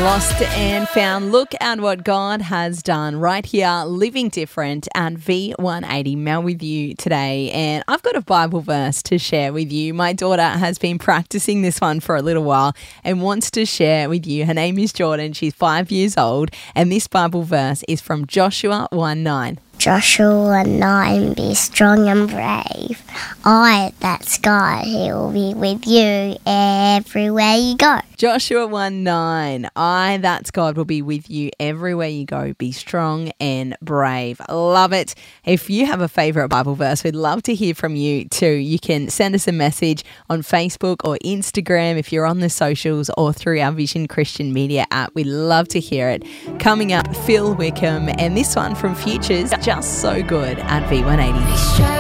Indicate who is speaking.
Speaker 1: Lost and found. Look at what God has done right here, living different at V180. Mel with you today, and I've got a Bible verse to share with you. My daughter has been practicing this one for a little while and wants to share with you. Her name is Jordan. She's 5 years old, and this Bible verse is from Joshua 1:9.
Speaker 2: Joshua 9, be strong and brave. That's God, He will be with you everywhere you go.
Speaker 1: Joshua 1:9. That's God, will be with you everywhere you go. Be strong and brave. Love it. If you have a favourite Bible verse, we'd love to hear from you too. You can send us a message on Facebook or Instagram if you're on the socials, or through our Vision Christian Media app. We'd love to hear it. Coming up, Phil Wickham, and this one from Futures, Just So Good at V180.